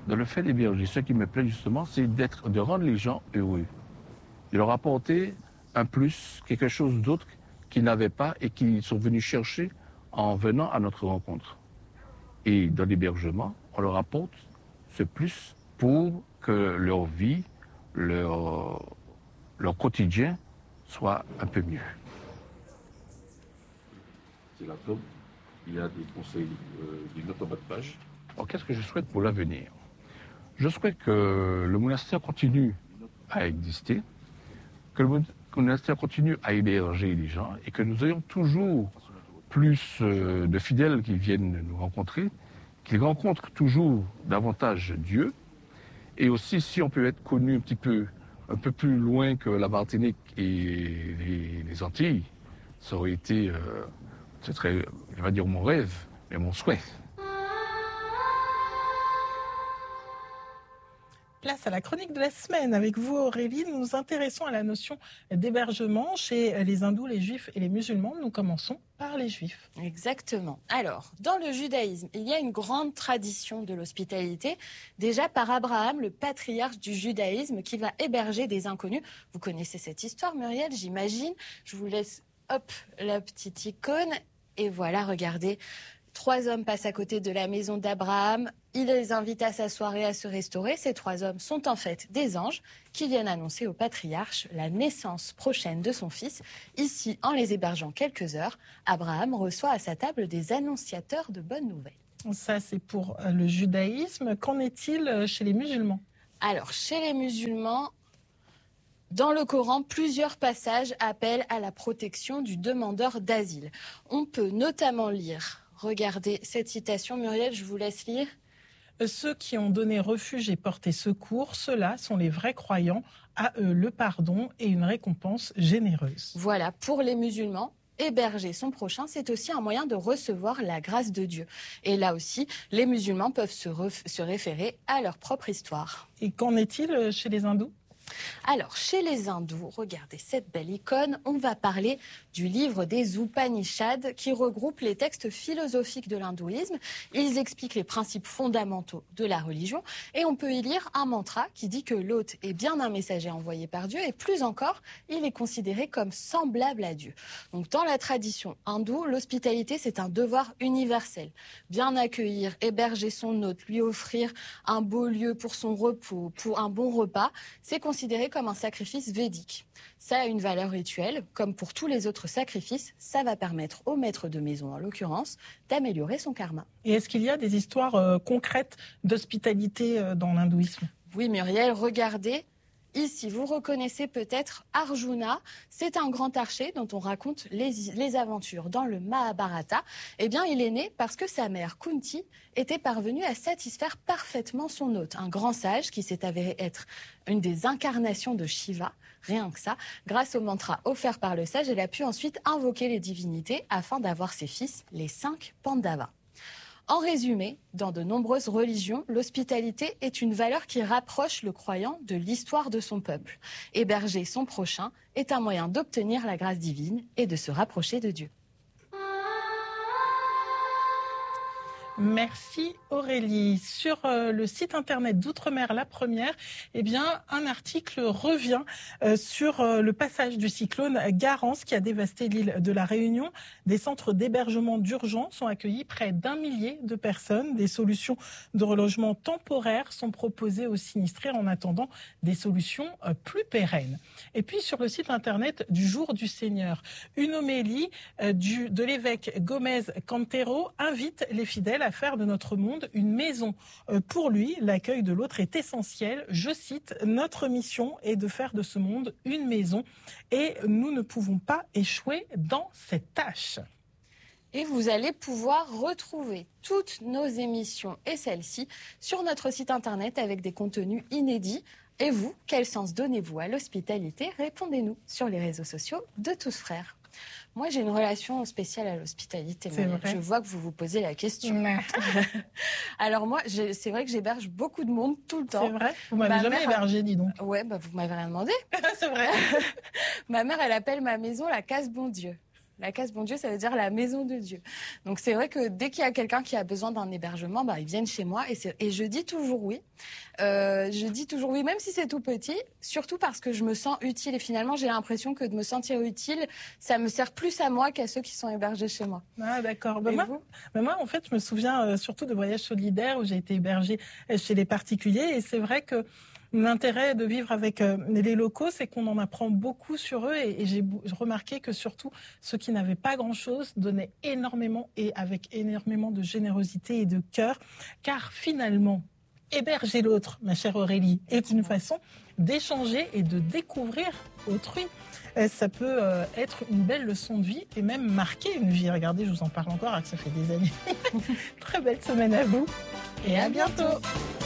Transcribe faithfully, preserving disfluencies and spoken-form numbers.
dans le fait d'héberger, ce qui me plaît justement, c'est d'être, de rendre les gens heureux, de leur apporter un plus, quelque chose d'autre qu'ils n'avaient pas et qu'ils sont venus chercher en venant à notre rencontre. Et dans l'hébergement, on leur apporte ce plus pour que leur vie, leur, leur quotidien soit un peu mieux. C'est la tome. Il y a des conseils, euh, des notes en bas de page. Alors, qu'est-ce que je souhaite pour l'avenir ? Je souhaite que le monastère continue à exister, que le monastère continue à héberger les gens et que nous ayons toujours plus euh, de fidèles qui viennent nous rencontrer, qu'ils rencontrent toujours davantage Dieu. Et aussi, si on peut être connu un petit peu, un peu plus loin que la Martinique et les, les Antilles, ça aurait été, euh, ce serait, je vais dire mon rêve, mais mon souhait. Place à la chronique de la semaine. Avec vous, Aurélie, nous nous intéressons à la notion d'hébergement chez les hindous, les juifs et les musulmans. Nous commençons par les juifs. Exactement. Alors, dans le judaïsme, il y a une grande tradition de l'hospitalité, déjà par Abraham, le patriarche du judaïsme, qui va héberger des inconnus. Vous connaissez cette histoire, Muriel, j'imagine. Je vous laisse, hop, la petite icône. Et voilà, regardez. Trois hommes passent à côté de la maison d'Abraham. Il les invite à s'asseoir et à se restaurer. Ces trois hommes sont en fait des anges qui viennent annoncer au patriarche la naissance prochaine de son fils. Ici, en les hébergeant quelques heures, Abraham reçoit à sa table des annonciateurs de bonnes nouvelles. Ça, c'est pour le judaïsme. Qu'en est-il chez les musulmans ? Alors, chez les musulmans, dans le Coran, plusieurs passages appellent à la protection du demandeur d'asile. On peut notamment lire... Regardez cette citation, Muriel, je vous laisse lire. Ceux qui ont donné refuge et porté secours, ceux-là sont les vrais croyants, à eux le pardon et une récompense généreuse. Voilà, pour les musulmans, héberger son prochain, c'est aussi un moyen de recevoir la grâce de Dieu. Et là aussi, les musulmans peuvent se, ref- se référer à leur propre histoire. Et qu'en est-il chez les hindous ? Alors, chez les hindous, regardez cette belle icône, on va parler du livre des Upanishads qui regroupe les textes philosophiques de l'hindouisme. Ils expliquent les principes fondamentaux de la religion et on peut y lire un mantra qui dit que l'hôte est bien un messager envoyé par Dieu et plus encore, il est considéré comme semblable à Dieu. Donc, dans la tradition hindoue, l'hospitalité, c'est un devoir universel. Bien accueillir, héberger son hôte, lui offrir un beau lieu pour son repos, pour un bon repas, c'est considéré comme un sacrifice védique. Ça a une valeur rituelle, comme pour tous les autres sacrifices, ça va permettre au maître de maison, en l'occurrence, d'améliorer son karma. Et est-ce qu'il y a des histoires euh, concrètes d'hospitalité euh, dans l'hindouisme ? Oui, Muriel, regardez. Ici, vous reconnaissez peut-être Arjuna. C'est un grand archer dont on raconte les, les aventures dans le Mahabharata. Eh bien, il est né parce que sa mère, Kunti, était parvenue à satisfaire parfaitement son hôte. Un grand sage qui s'est avéré être une des incarnations de Shiva. Rien que ça. Grâce au mantra offert par le sage, elle a pu ensuite invoquer les divinités afin d'avoir ses fils, les cinq Pandavas. En résumé, dans de nombreuses religions, l'hospitalité est une valeur qui rapproche le croyant de l'histoire de son peuple. Héberger son prochain est un moyen d'obtenir la grâce divine et de se rapprocher de Dieu. Merci Aurélie. Sur euh, le site internet d'Outre-mer La Première, eh bien, un article revient euh, sur euh, le passage du cyclone Garance qui a dévasté l'île de la Réunion. Des centres d'hébergement d'urgence ont accueilli près d'un millier de personnes. Des solutions de relogement temporaire sont proposées aux sinistrés en attendant des solutions euh, plus pérennes. Et puis sur le site internet du Jour du Seigneur, une homélie euh, du, de l'évêque Gomez Cantero invite les fidèles à faire de notre monde une maison. Pour lui, l'accueil de l'autre est essentiel. Je cite, « Notre mission est de faire de ce monde une maison et nous ne pouvons pas échouer dans cette tâche. » Et vous allez pouvoir retrouver toutes nos émissions et celles-ci sur notre site internet avec des contenus inédits. Et vous, quel sens donnez-vous à l'hospitalité ? Répondez-nous sur les réseaux sociaux de Tous Frères. Moi, j'ai une relation spéciale à l'hospitalité. Je vois que vous vous posez la question. Alors moi, c'est vrai que j'héberge beaucoup de monde tout le temps. C'est vrai ? Vous m'avez jamais mère... hébergé, dis donc. Ouais, bah vous m'avez rien demandé. C'est vrai. Ma mère, elle appelle ma maison la case bon Dieu. La case bon Dieu, ça veut dire la maison de Dieu. Donc c'est vrai que dès qu'il y a quelqu'un qui a besoin d'un hébergement, bah, ils viennent chez moi et, et je dis toujours oui. Euh, je dis toujours oui, même si c'est tout petit, surtout parce que je me sens utile. Et finalement, j'ai l'impression que de me sentir utile, ça me sert plus à moi qu'à ceux qui sont hébergés chez moi. Ah d'accord. Bah, moi, bah, moi, en fait, je me souviens euh, surtout de voyages solidaires où j'ai été hébergée chez les particuliers. Et c'est vrai que l'intérêt de vivre avec euh, les locaux, c'est qu'on en apprend beaucoup sur eux. Et, et j'ai remarqué que surtout ceux qui n'avaient pas grand-chose donnaient énormément et avec énormément de générosité et de cœur. Car finalement, héberger l'autre, ma chère Aurélie, est une façon d'échanger et de découvrir autrui. Ça peut être une belle leçon de vie et même marquer une vie. Regardez, je vous en parle encore, alors que ça fait des années. Très belle semaine à vous et à bientôt.